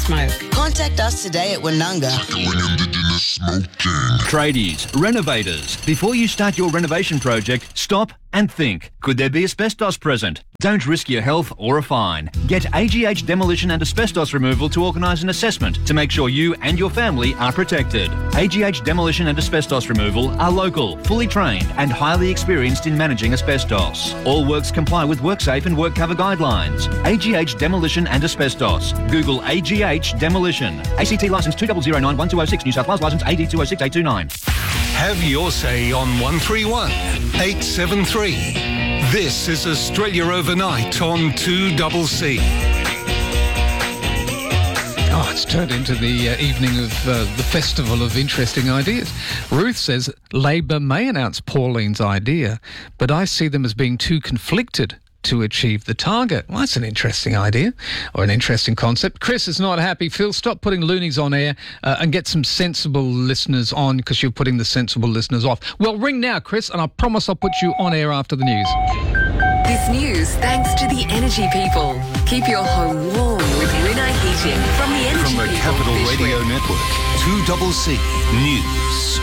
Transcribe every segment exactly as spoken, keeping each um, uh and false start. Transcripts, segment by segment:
smoke. Contact us today at Woonunga. Tradies, renovators, before you start your renovation project, stop and think. Could there be asbestos present? Don't risk your health or a fine. Get A G H Demolition and Asbestos Removal to organise an assessment to make sure you and your family are protected. A G H Demolition and Asbestos Removal are local, fully trained and highly experienced in managing asbestos. All works comply with WorkSafe and WorkCover guidelines. A G H Demolition and Asbestos. Google A G H Demolition. A C T licence two zero zero nine one two zero six, New South Wales licence A D two zero six eight two nine. Have your say on one three one eight seven three. This is Australia Overnight on two C C. Oh, it's turned into the uh, evening of uh, the festival of interesting ideas. Ruth says Labor may announce Pauline's idea, but I see them as being too conflicted to achieve the target. Well, that's an interesting idea or an interesting concept. Chris is not happy. Phil, stop putting loonies on air uh, and get some sensible listeners on, because you're putting the sensible listeners off. Well, ring now, Chris, and I promise I'll put you on air after the news. This news thanks to the Energy People. Keep your home warm with Rinnai Heating from the Energy From the People Capital Fishwick. Radio Network, two C C News.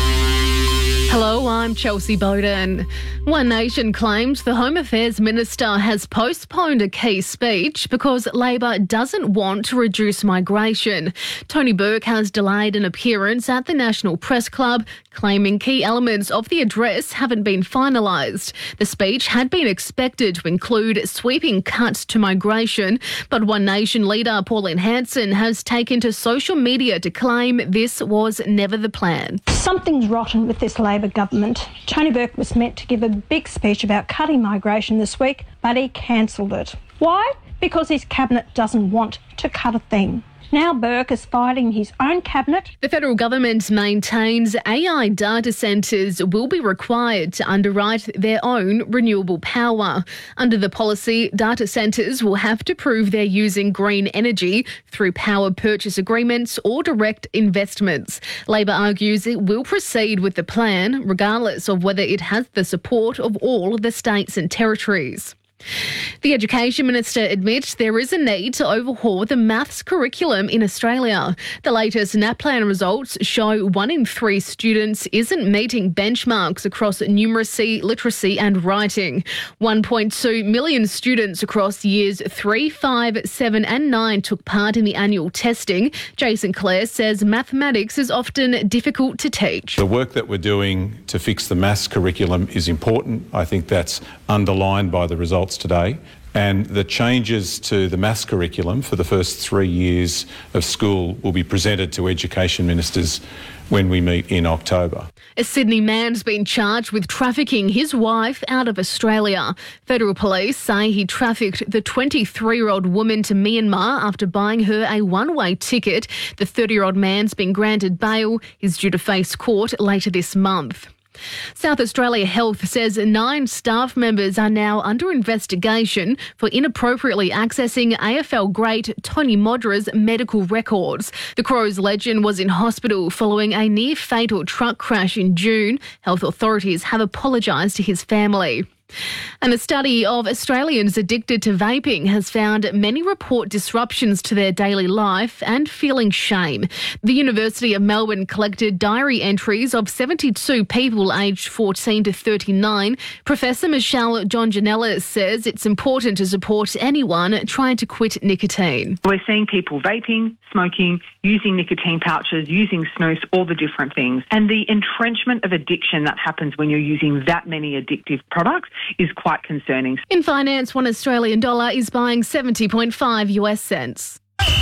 Hello, I'm Chelsea Bowden. One Nation claims the Home Affairs Minister has postponed a key speech because Labor doesn't want to reduce migration. Tony Burke has delayed an appearance at the National Press Club, claiming key elements of the address haven't been finalised. The speech had been expected to include sweeping cuts to migration, but One Nation leader Pauline Hanson has taken to social media to claim this was never the plan. Something's rotten with this Labor government. Tony Burke was meant to give a big speech about cutting migration this week, but he cancelled it. Why? Because his cabinet doesn't want to cut a thing. Now Burke is fighting his own cabinet. The federal government maintains A I data centres will be required to underwrite their own renewable power. Under the policy, data centres will have to prove they're using green energy through power purchase agreements or direct investments. Labor argues it will proceed with the plan, regardless of whether it has the support of all the states and territories. The Education Minister admits there is a need to overhaul the maths curriculum in Australia. The latest NAPLAN results show one in three students isn't meeting benchmarks across numeracy, literacy and writing. one point two million students across years three, five, seven and nine took part in the annual testing. Jason Clare says mathematics is often difficult to teach. The work that we're doing to fix the maths curriculum is important. I think that's underlined by the results today, and the changes to the maths curriculum for the first three years of school will be presented to education ministers when we meet in October. A Sydney man's been charged with trafficking his wife out of Australia. Federal police say he trafficked the twenty-three-year-old woman to Myanmar after buying her a one-way ticket. The thirty-year-old man's been granted bail. He's due to face court later this month. South Australia Health says nine staff members are now under investigation for inappropriately accessing A F L great Tony Modra's medical records. The Crows legend was in hospital following a near-fatal truck crash in June. Health authorities have apologised to his family. And a study of Australians addicted to vaping has found many report disruptions to their daily life and feeling shame. The University of Melbourne collected diary entries of seventy-two people aged fourteen to thirty-nine. Professor Michelle Jonjanella says it's important to support anyone trying to quit nicotine. We're seeing people vaping, smoking, using nicotine pouches, using snus, all the different things. And the entrenchment of addiction that happens when you're using that many addictive products is quite concerning. In finance, one Australian dollar is buying seventy point five US cents.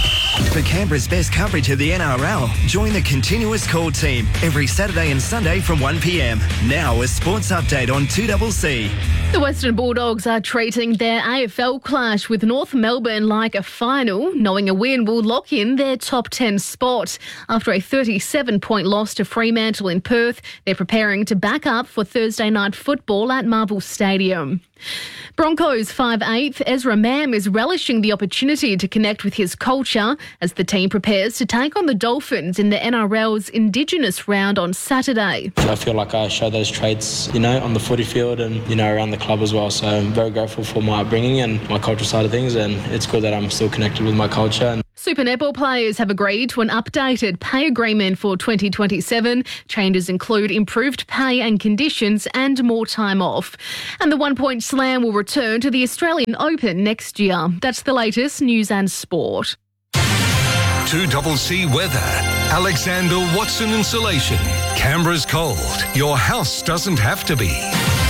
For Canberra's best coverage of the N R L, join the Continuous Call team every Saturday and Sunday from one p m. Now a sports update on two C C. The Western Bulldogs are treating their A F L clash with North Melbourne like a final, knowing a win will lock in their top ten spot. After a thirty-seven point loss to Fremantle in Perth, they're preparing to back up for Thursday night football at Marvel Stadium. Broncos five eighth Ezra Mam is relishing the opportunity to connect with his culture as the team prepares to take on the Dolphins in the N R L's Indigenous round on Saturday. I feel like I show those traits, you know, on the footy field and, you know, around the club as well. So I'm very grateful for my upbringing and my cultural side of things, and it's good that I'm still connected with my culture. Super netball players have agreed to an updated pay agreement for twenty twenty-seven. Changes include improved pay and conditions and more time off. And the One Point Slam will return to the Australian Open next year. That's the latest news and sport. two C C weather. Alexander Watson Insulation. Canberra's cold. Your house doesn't have to be.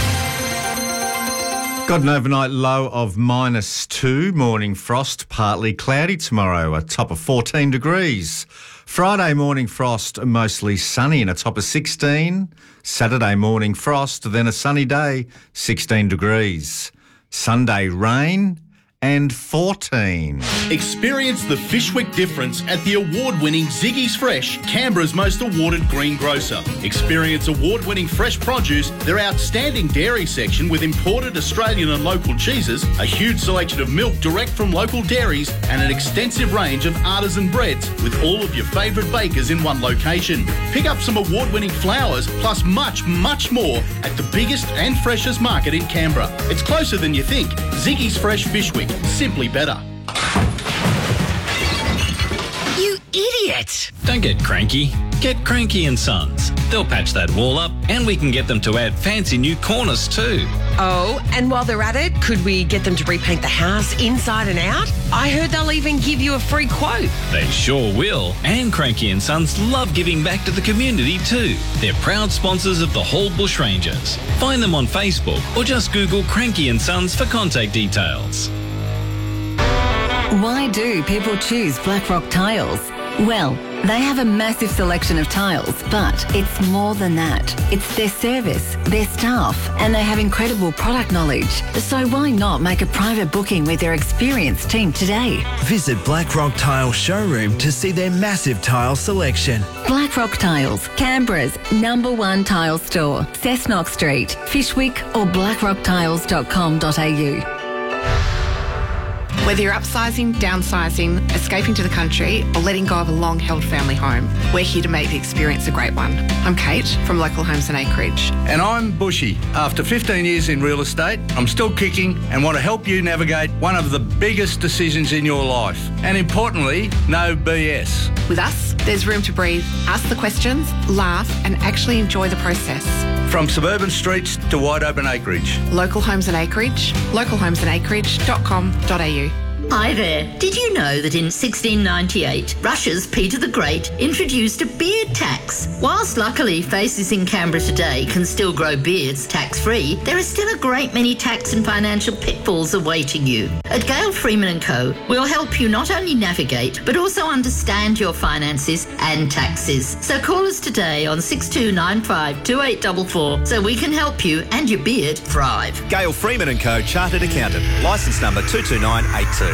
Got an overnight low of minus two, morning frost, partly cloudy tomorrow, a top of fourteen degrees. Friday morning frost, mostly sunny and a top of sixteen. Saturday morning frost, then a sunny day, sixteen degrees. Sunday rain and fourteen. Experience the Fishwick difference at the award-winning Ziggy's Fresh, Canberra's most awarded green grocer. Experience award-winning fresh produce, their outstanding dairy section with imported Australian and local cheeses, a huge selection of milk direct from local dairies, and an extensive range of artisan breads with all of your favourite bakers in one location. Pick up some award-winning flowers, plus much, much more at the biggest and freshest market in Canberra. It's closer than you think. Ziggy's Fresh Fishwick. Simply better. You idiot! Don't get cranky. Get Cranky and Sons. They'll patch that wall up, and we can get them to add fancy new corners too. Oh, and while they're at it, could we get them to repaint the house inside and out? I heard they'll even give you a free quote. They sure will. And Cranky and Sons love giving back to the community too. They're proud sponsors of the Hall Bush Rangers. Find them on Facebook or just Google Cranky and Sons for contact details. Why do people choose Blackrock Tiles? Well, they have a massive selection of tiles, but it's more than that. It's their service, their staff, and they have incredible product knowledge. So why not make a private booking with their experienced team today? Visit Blackrock Tile Showroom to see their massive tile selection. Blackrock Tiles, Canberra's number one tile store. Cessnock Street, Fishwick or blackrock tiles dot com dot a u. Whether you're upsizing, downsizing, escaping to the country, or letting go of a long-held family home, we're here to make the experience a great one. I'm Kate from Local Homes and Acreage. And I'm Bushy. After fifteen years in real estate, I'm still kicking and want to help you navigate one of the biggest decisions in your life. And importantly, no B S. With us, there's room to breathe, ask the questions, laugh, and actually enjoy the process. From suburban streets to wide open acreage. Local Homes and Acreage, local homes and acreage dot com dot a u. Hi there. Did you know that in sixteen ninety-eight, Russia's Peter the Great introduced a beard tax? Whilst luckily faces in Canberra today can still grow beards tax-free, there are still a great many tax and financial pitfalls awaiting you. At Gale Freeman and Co, we'll help you not only navigate, but also understand your finances and taxes. So call us today on six two nine five, two eight four four so we can help you and your beard thrive. Gale Freeman and Co, Chartered Accountant. Licence number two two nine eight two.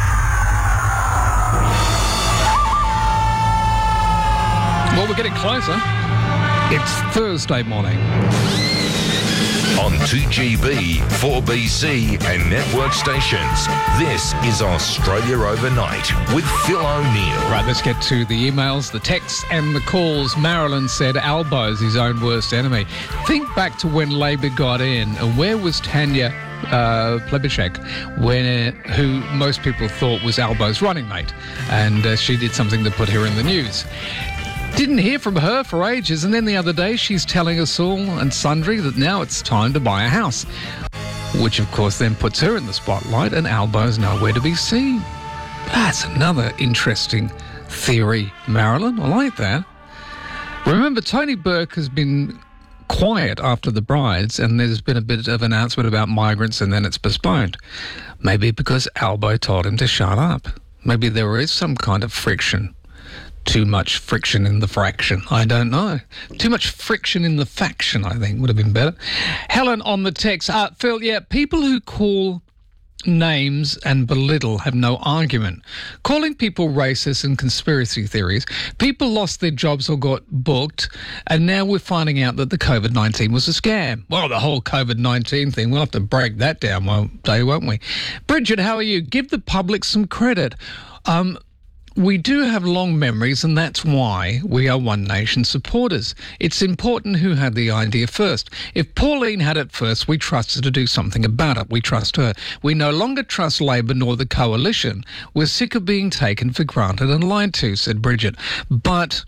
Well, we're getting closer. It's Thursday morning. On two G B, four B C and network stations, this is Australia Overnight with Phil O'Neill. Right, let's get to the emails, the texts and the calls. Marilyn said Albo is his own worst enemy. Think back to when Labor got in, and where was Tanya uh, Plibersek, when, uh, who most people thought was Albo's running mate, and uh, she did something that put her in the news. Didn't hear from her for ages, and then the other day she's telling us all and sundry that now it's time to buy a house, which of course then puts her in the spotlight, and Albo's nowhere to be seen. That's another interesting theory, Marilyn. I like that. Remember, Tony Burke has been quiet after the brides, and there's been a bit of an announcement about migrants, and then it's postponed. Maybe because Albo told him to shut up. Maybe there is some kind of friction. Too much friction in the fraction. I don't know. Too much friction in the faction, I think, would have been better. Helen on the text. Uh, Phil, yeah, people who call names and belittle have no argument. Calling people racist and conspiracy theories, people lost their jobs or got booked, and now we're finding out that the COVID nineteen was a scam. Well, the whole COVID nineteen thing, we'll have to break that down one day, won't we? Bridget, how are you? Give the public some credit. Um... we do have long memories, and that's why we are One Nation supporters. It's important who had the idea first. If Pauline had it first, we trust her to do something about it. We trust her. We no longer trust Labor nor the coalition. We're sick of being taken for granted and lied to, said Bridget. But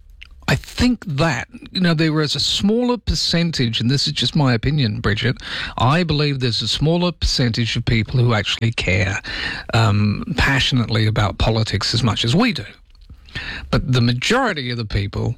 I think that, you know, there is a smaller percentage, and this is just my opinion, Bridget, I believe there's a smaller percentage of people who actually care um, passionately about politics as much as we do. But the majority of the people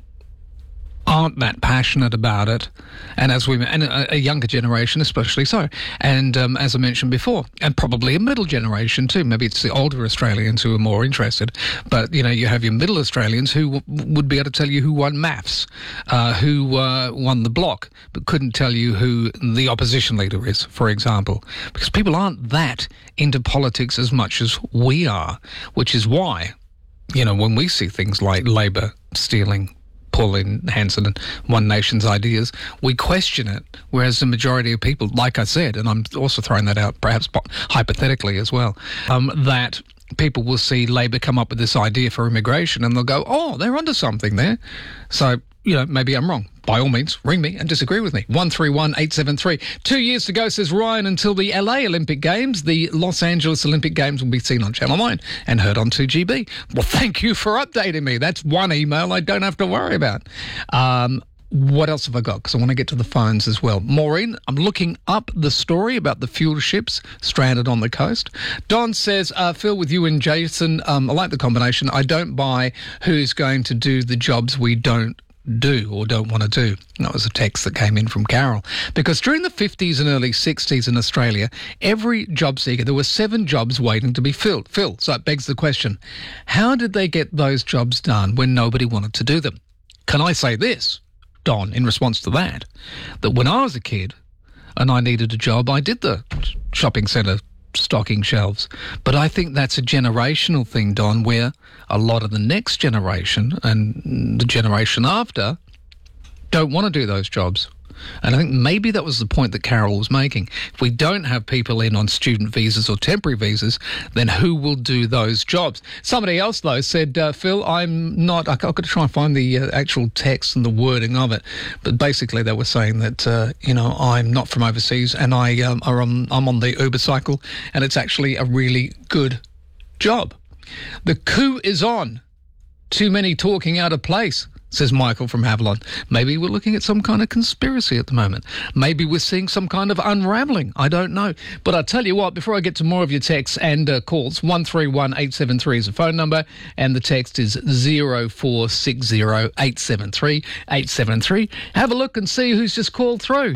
aren't that passionate about it, and as we and a, a younger generation especially so, and um, as I mentioned before, and probably a middle generation too. Maybe it's the older Australians who are more interested, but you know, you have your middle Australians who w- would be able to tell you who won maths, uh, who uh, won the block, but couldn't tell you who the opposition leader is, for example, because people aren't that into politics as much as we are, which is why, you know, when we see things like Labor stealing Pauline Hanson and One Nation's ideas, we question it, whereas the majority of people, like I said, and I'm also throwing that out perhaps hypothetically as well, um, that people will see Labor come up with this idea for immigration and they'll go, oh, they're onto something there. So, you know, maybe I'm wrong. By all means, ring me and disagree with me. one three one eight seven three. Two years to go, says Ryan, until the L A Olympic Games. The Los Angeles Olympic Games will be seen on Channel nine and heard on two G B. Well, thank you for updating me. That's one email I don't have to worry about. Um, what else have I got? Because I want to get to the phones as well. Maureen, I'm looking up the story about the fuel ships stranded on the coast. Don says, uh, Phil, with you and Jason, um, I like the combination. I don't buy who's going to do the jobs we don't do or don't want to do. That was a text that came in from Carol. Because during the fifties and early sixties in Australia, every job seeker, there were seven jobs waiting to be filled. Phil, so it begs the question, how did they get those jobs done when nobody wanted to do them? Can I say this, Don, in response to that, that when I was a kid and I needed a job, I did the shopping centre stocking shelves. But I think that's a generational thing, Don, where a lot of the next generation and the generation after don't want to do those jobs. And I think maybe that was the point that Carol was making. If we don't have people in on student visas or temporary visas, then who will do those jobs? Somebody else, though, said, uh, Phil, I'm not... I've got to try and find the uh, actual text and the wording of it. But basically they were saying that, uh, you know, I'm not from overseas and I, um, are on, I'm on the Uber cycle and it's actually a really good job. The coup is on. Too many talking out of place, says Michael from Havilland. Maybe we're looking at some kind of conspiracy at the moment. Maybe we're seeing some kind of unravelling. I don't know. But I'll tell you what, before I get to more of your texts and uh, calls, one three one eight seven three is the phone number, and the text is zero four six zero eight seven three eight seven three. Have a look and see who's just called through.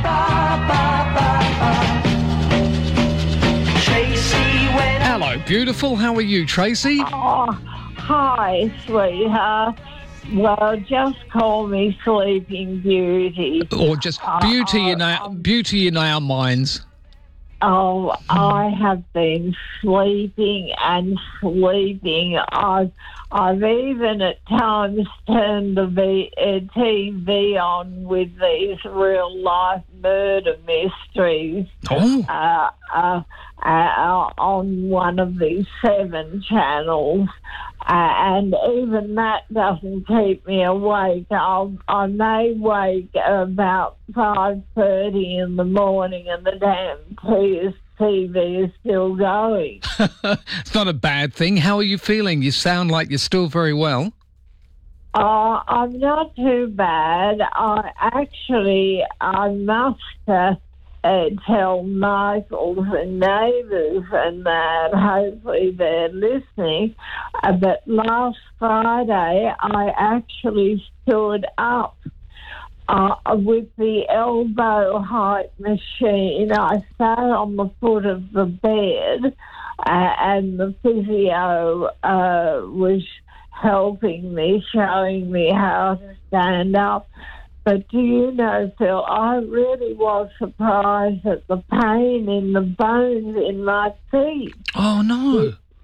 Hello, beautiful. How are you, Tracy? Oh, hi, sweetheart. Well, just call me Sleeping Beauty. Or just beauty uh, in our beauty in our minds. Oh, I have been sleeping and sleeping. I've, I've even at times turned the v, uh, T V on with these real-life murder mysteries oh. uh, uh, uh, on one of these seven channels. Uh, and even that doesn't keep me awake. I'll, I may wake about five thirty in the morning and the damn T V is still going. It's not a bad thing. How are you feeling? You sound like you're still very well. Uh, I'm not too bad. I actually, I must uh, uh, tell Michael's and neighbours and that, hopefully they're listening, uh, but last Friday I actually stood up uh, with the elbow height machine. I sat on the foot of the bed uh, and the physio uh, was helping me, showing me how to stand up. But do you know, Phil, I really was surprised at the pain in the bones in my feet. Oh, no.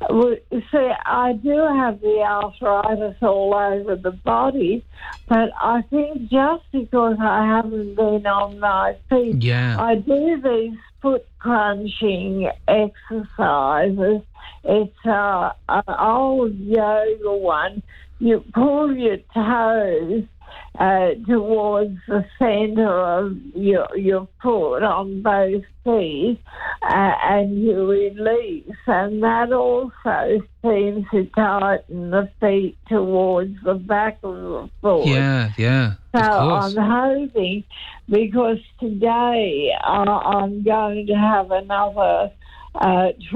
Well, see, I do have the arthritis all over the body, but I think just because I haven't been on my feet, Yeah. I do these foot crunching exercises. It's uh, an old yoga one. You pull your toes uh, towards the centre of your, your foot on both feet, uh, and you release, and that also seems to tighten the feet towards the back of the foot. Yeah, yeah. So of course. I'm hoping, because today uh, I'm going to have another uh,